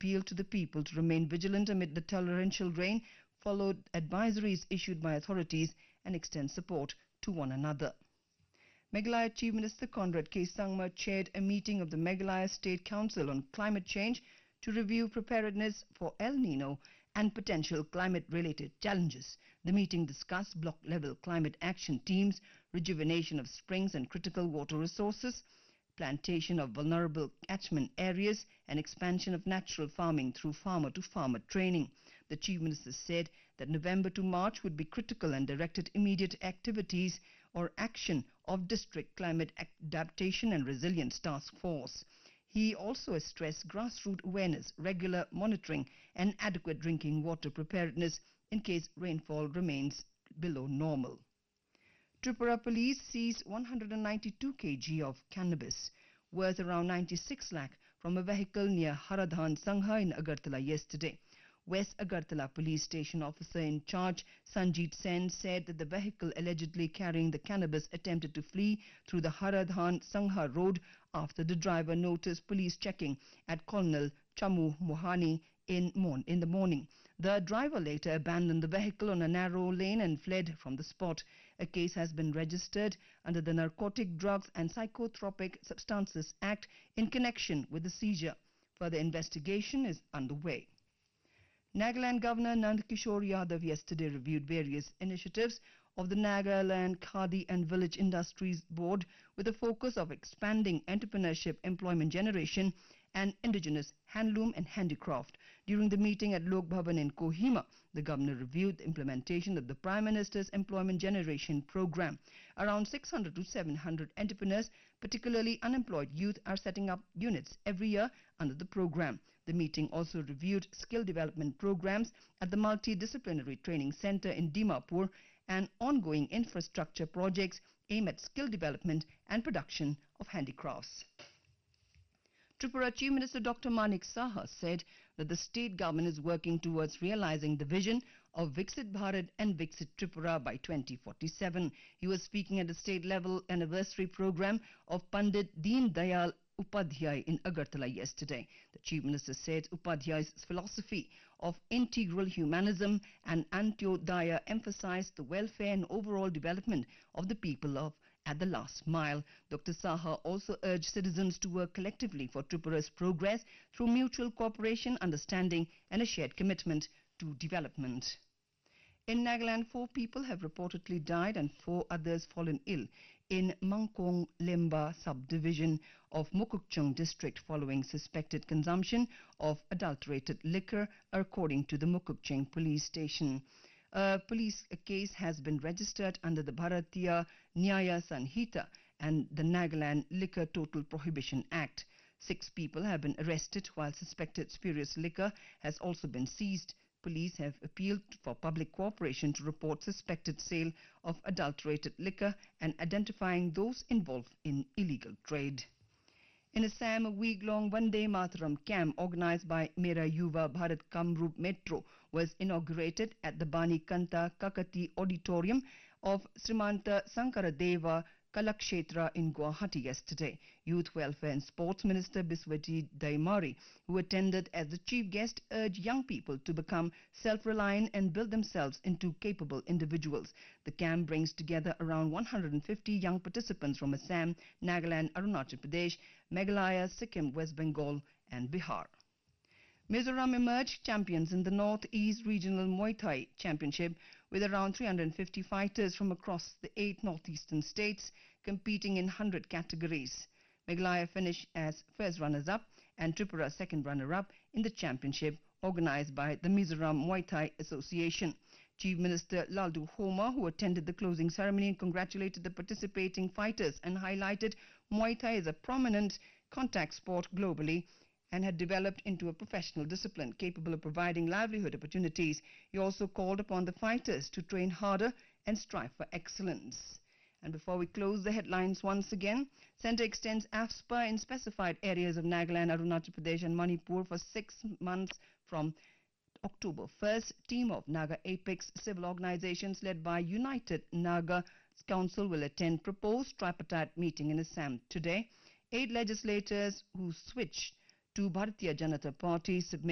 appealed to the people to remain vigilant amid the torrential rain, followed advisories issued by authorities, and extend support to one another. Meghalaya Chief Minister Conrad K. Sangma chaired a meeting of the Meghalaya State Council on climate change to review preparedness for El Nino and potential climate-related challenges. The meeting discussed block-level climate action teams, rejuvenation of springs and critical water resources, plantation of vulnerable catchment areas, and expansion of natural farming through farmer-to-farmer training. The Chief Minister said that November to March would be critical and directed immediate activities or action of District Climate Adaptation and Resilience Task Force. He also stressed grassroots awareness, regular monitoring, and adequate drinking water preparedness in case rainfall remains below normal. Tripura police seized 192 kg of cannabis worth around 96 lakh from a vehicle near Haradhan Sangha in Agartala yesterday. West Agartala police station officer in charge Sanjeet Sen said that the vehicle allegedly carrying the cannabis attempted to flee through the Haradhan Sangha road after the driver noticed police checking at Colonel Chamu Mohani in the morning. The driver later abandoned the vehicle on a narrow lane and fled from the spot. A case has been registered under the Narcotic Drugs and Psychotropic Substances Act in connection with the seizure. Further investigation is underway. Nagaland Governor Nand Kishore Yadav yesterday reviewed various initiatives of the Nagaland Khadi and Village Industries Board with a focus of expanding entrepreneurship, employment generation and indigenous handloom and handicraft. During the meeting at Lok Bhavan in Kohima, the governor reviewed the implementation of the Prime Minister's Employment Generation Program. Around 600 to 700 entrepreneurs, particularly unemployed youth, are setting up units every year under the program. The meeting also reviewed skill development programs at the Multidisciplinary Training Center in Dimapur and ongoing infrastructure projects aimed at skill development and production of handicrafts. Tripura Chief Minister Dr. Manik Saha said that the state government is working towards realizing the vision of Viksit Bharat and Viksit Tripura by 2047. He was speaking at the state level anniversary program of Pandit Deen Dayal Upadhyay in Agartala yesterday. The Chief Minister said Upadhyay's philosophy of integral humanism and Antyodaya emphasized the welfare and overall development of the people at the last mile. Dr. Saha also urged citizens to work collectively for Tripura's progress through mutual cooperation, understanding and a shared commitment to development. In Nagaland, 4 people have reportedly died and 4 others fallen ill in Mangkong Lemba subdivision of Mukukchung district following suspected consumption of adulterated liquor, according to the Mukukchung police station. A police case has been registered under the Bharatiya Nyaya Sanhita and the Nagaland Liquor Total Prohibition Act. 6 people have been arrested while suspected spurious liquor has also been seized. Police have appealed for public cooperation to report suspected sale of adulterated liquor and identifying those involved in illegal trade. In Assam, a week-long Vande Mataram camp organized by Mera Yuva Bharat Kamrup Metro was inaugurated at the Bani Kanta Kakati Auditorium of Srimanta Sankaradeva Kalakshetra in Guwahati yesterday. Youth Welfare and Sports Minister Biswajit Daimari, who attended as the chief guest, urged young people to become self-reliant and build themselves into capable individuals. The camp brings together around 150 young participants from Assam, Nagaland, Arunachal Pradesh, Meghalaya, Sikkim, West Bengal and Bihar. Mizoram emerged champions in the North-East Regional Muay Thai Championship with around 350 fighters from across the 8 northeastern states competing in 100 categories. Meghalaya finished as first runners-up and Tripura second runner-up in the championship organized by the Mizoram Muay Thai Association. Chief Minister Laldu Homa, who attended the closing ceremony, congratulated the participating fighters and highlighted Muay Thai as a prominent contact sport globally and had developed into a professional discipline capable of providing livelihood opportunities. He also called upon the fighters to train harder and strive for excellence. And before we close the headlines once again, Centre extends AFSPA in specified areas of Nagaland, Arunachal Pradesh and Manipur for 6 months from October 1st. Team of Naga Apex civil organizations led by United Naga Council will attend proposed tripartite meeting in Assam today. 8 legislators who switched to Bharatiya Janata Party submit